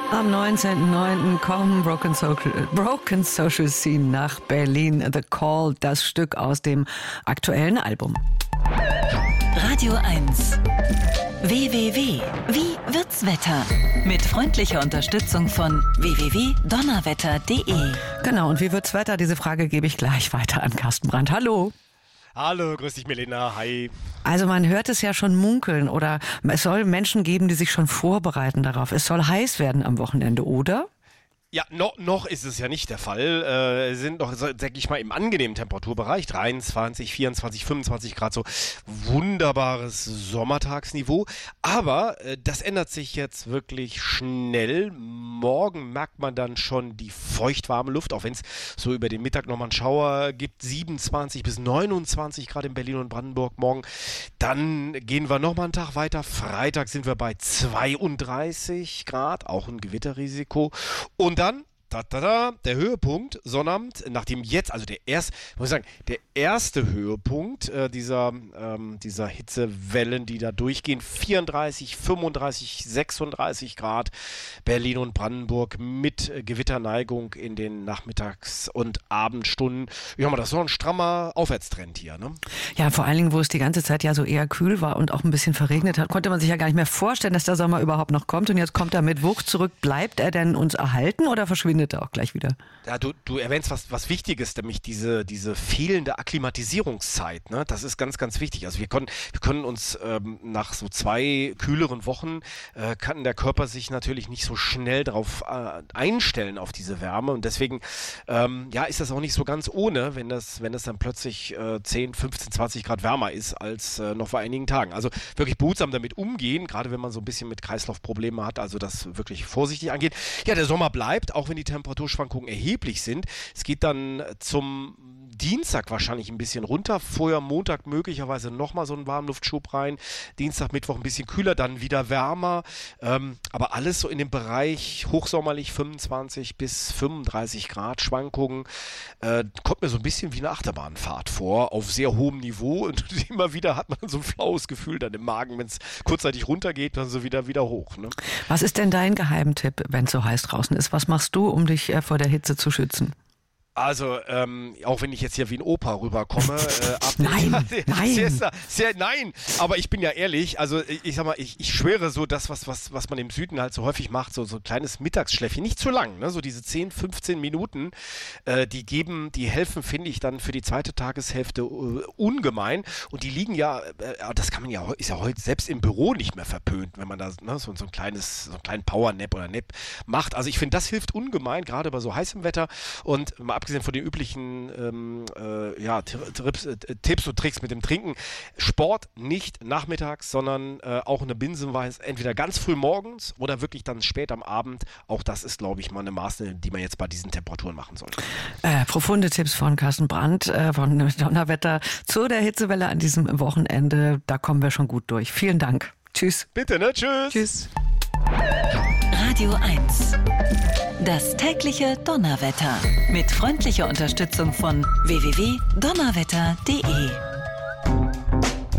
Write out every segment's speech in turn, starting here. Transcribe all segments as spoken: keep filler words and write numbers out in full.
Am neunzehnten neunten kommen Broken Social, Broken Social Scene nach Berlin. The Call, das Stück aus dem aktuellen Album. Radio eins. W W W. Wie wird's Wetter? Mit freundlicher Unterstützung von w w w punkt donnerwetter punkt de. Genau, und wie wird's Wetter? Diese Frage gebe ich gleich weiter an Carsten Brandt. Hallo. Hallo, grüß dich Melina, hi. Also man hört es ja schon munkeln oder es soll Menschen geben, die sich schon vorbereiten darauf. Es soll heiß werden am Wochenende, oder? Ja, no, noch ist es ja nicht der Fall. Äh, sind noch, sag ich mal, im angenehmen Temperaturbereich. dreiundzwanzig, vierundzwanzig, fünfundzwanzig Grad, so wunderbares Sommertagsniveau. Aber äh, das ändert sich jetzt wirklich schnell. Morgen merkt man dann schon die feuchtwarme Luft, auch wenn es so über den Mittag nochmal einen Schauer gibt. siebenundzwanzig bis neunundzwanzig Grad in Berlin und Brandenburg morgen. Dann gehen wir nochmal einen Tag weiter. Freitag sind wir bei zweiunddreißig Grad, auch ein Gewitterrisiko. Und dann, da, da, da, der Höhepunkt, Sonnabend, nachdem jetzt, also der erste, muss ich sagen, der erste Höhepunkt äh, dieser, ähm, dieser Hitzewellen, die da durchgehen, vierunddreißig, fünfunddreißig, sechsunddreißig Grad, Berlin und Brandenburg mit äh, Gewitterneigung in den Nachmittags- und Abendstunden. Ja, das ist so ein strammer Aufwärtstrend hier, ne? Ja, vor allen Dingen, wo es die ganze Zeit ja so eher kühl war und auch ein bisschen verregnet hat, konnte man sich ja gar nicht mehr vorstellen, dass der Sommer überhaupt noch kommt. Und jetzt kommt er mit Wucht zurück. Bleibt er denn uns erhalten oder verschwindet er auch gleich wieder? Ja, du, du erwähnst was, was Wichtiges, nämlich diese, diese fehlende Akklimatisierungszeit. Ne? Das ist ganz, ganz wichtig. Also wir können, wir können uns ähm, nach so zwei kühleren Wochen, äh, kann der Körper sich natürlich nicht so schnell darauf äh, einstellen, auf diese Wärme. Und deswegen ähm, ja, ist das auch nicht so ganz ohne, wenn das, wenn das dann plötzlich äh, zehn, fünfzehn, zwanzig Grad wärmer ist als äh, noch vor einigen Tagen. Also wirklich behutsam damit umgehen, gerade wenn man so ein bisschen mit Kreislaufproblemen hat, also das wirklich vorsichtig angeht. Ja, der Sommer bleibt, auch wenn die Temperaturschwankungen erheblich sind. Es geht dann zum Dienstag wahrscheinlich ein bisschen runter. Vorher Montag möglicherweise nochmal so einen Warmluftschub rein. Dienstag, Mittwoch ein bisschen kühler, dann wieder wärmer. Ähm, aber alles so in dem Bereich hochsommerlich fünfundzwanzig bis fünfunddreißig Grad Schwankungen. Äh, kommt mir so ein bisschen wie eine Achterbahnfahrt vor, auf sehr hohem Niveau. Und immer wieder hat man so ein flaues Gefühl dann im Magen, wenn es kurzzeitig runtergeht, dann so wieder, wieder hoch. Ne? Was ist denn dein Geheimtipp, wenn es so heiß draußen ist? Was machst du, um dich äh, vor der Hitze zu schützen? Also, ähm, auch wenn ich jetzt hier wie ein Opa rüberkomme. Äh, ab nein, nein. Siesta, sehr, nein, aber ich bin ja ehrlich, also ich, ich sag mal, ich, ich schwöre so das, was, was, was man im Süden halt so häufig macht, so, so ein kleines Mittagsschläfchen, nicht zu lang, ne? So diese zehn, fünfzehn Minuten, äh, die geben, die helfen, finde ich, dann für die zweite Tageshälfte uh, ungemein und die liegen ja, äh, das kann man ja, ist ja heute selbst im Büro nicht mehr verpönt, wenn man da ne, so, so ein kleines, so einen kleinen Power-Nap oder Nap macht. Also ich finde, das hilft ungemein, gerade bei so heißem Wetter und mal abgesehen von den üblichen ähm, äh, ja, Trips, äh, Tipps und Tricks mit dem Trinken. Sport nicht nachmittags, sondern äh, auch eine Binsenweise, entweder ganz früh morgens oder wirklich dann spät am Abend. Auch das ist, glaube ich, mal eine Maßnahme, die man jetzt bei diesen Temperaturen machen sollte. Äh, profunde Tipps von Carsten Brandt äh, von Donnerwetter zu der Hitzewelle an diesem Wochenende. Da kommen wir schon gut durch. Vielen Dank. Tschüss. Bitte, ne? Tschüss. Tschüss. Radio eins. Das tägliche Donnerwetter. Mit freundlicher Unterstützung von w w w punkt donnerwetter punkt de.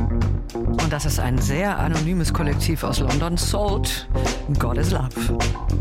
Und das ist ein sehr anonymes Kollektiv aus London, Salt, God is Love.